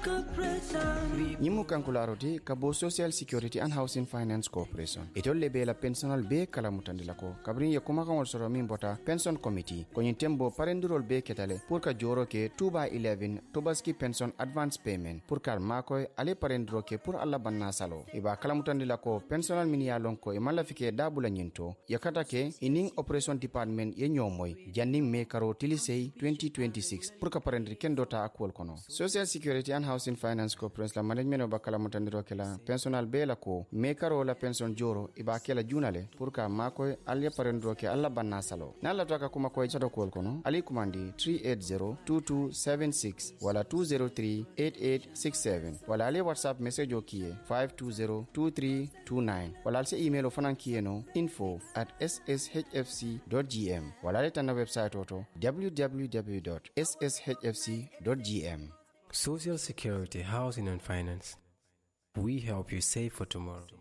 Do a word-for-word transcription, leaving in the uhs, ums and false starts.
Corporation. Nimu kankularoti kabo Social Security and Housing Finance Corporation. Itolle be la pensional be kala mutandila ko. Kabrin yakuma kangol soro min bota pension committee. Konyin tembo parendurol be ketale pour ka joro ke two by eleven tobaski pension advance payment. Pour kar makoy ale parenduro ke pour alla banna salo. Iba kala mutandila ko pensional mini ya lonko e mala fike dabula nyinto. Yakata ke ining operation department ye nyomoy. Janning me karo tilisei twenty twenty-six. Pour ka parendri kendota akwol kono. Social Security and Housing Finance Corporation la management bakala mutandiro kela pensional be la ko me karo la pension joro iba kela junale pour ka makoy alle parendro ke alla banna salo. Nala taka kuma koy chato kwol kono ali kumandi three eight zero two two seven six wala two zero three eight eight six seven wala ale WhatsApp message o kiye five two zero two three two nine wala ale email o fanan kiye no info at s s h f c dot g m wala ale tana website oto w w w dot s s h f c dot g m. Social Security, Housing and Finance. We help you save for tomorrow.